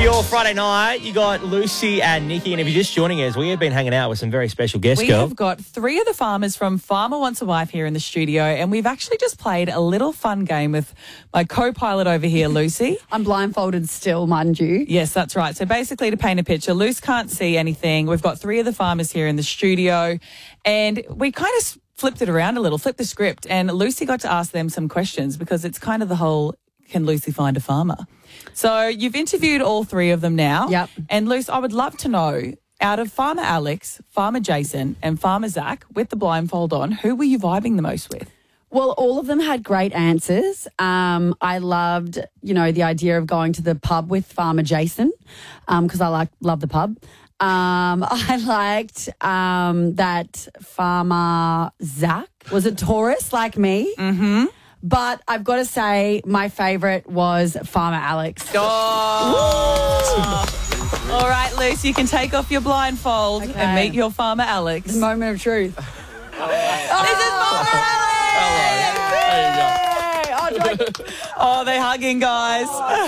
your Friday night. You got Lucy and Nikki, and if you're just joining us, we have been hanging out with some very special guests, We have got three of the farmers from Farmer Wants a Wife here in the studio, and we've actually just played a little fun game with my co-pilot over here, Lucy. I'm blindfolded still, mind you. Yes, that's right. So basically, to paint a picture, Luce can't see anything. We've got three of the farmers here in the studio, and we kind of flipped it around a little, flipped the script, and Lucy got to ask them some questions because it's kind of the whole, can Lucy find a farmer? So you've interviewed all three of them now. Yep. And Luce, I would love to know, out of Farmer Alex, Farmer Jason and Farmer Zach, with the blindfold on, who were you vibing the most with? Well, all of them had great answers. I loved, the idea of going to the pub with Farmer Jason because I love the pub. I liked that Farmer Zach was a Taurus like me. Mm-hmm. But I've got to say my favourite was Farmer Alex. Oh! All right, Luce, you can take off your blindfold and meet your Farmer Alex. The moment of truth. This is Farmer Alex! Oh, they're hugging, guys.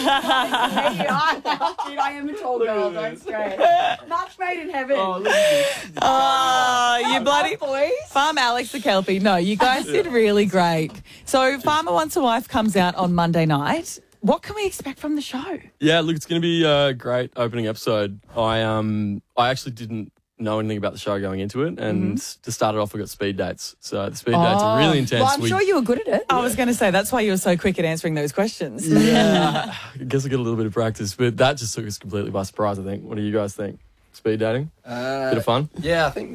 I am a tall girl, don't stress. Match made in heaven. Oh, you bloody boys. Farm Alex the Kelpie. No, you guys did really great. So Farmer Wants a Wife comes out on Monday night. What can we expect from the show? Yeah, look, it's going to be a great opening episode. I actually didn't know anything about the show going into it, and to start it off, we got speed dates. So the speed dates are really intense. Well, I'm sure you were good at it. I was going to say, that's why you were so quick at answering those questions. Yeah, I guess I got a little bit of practice, but that just took us completely by surprise, I think. What do you guys think? Speed dating? Bit of fun? Yeah, I think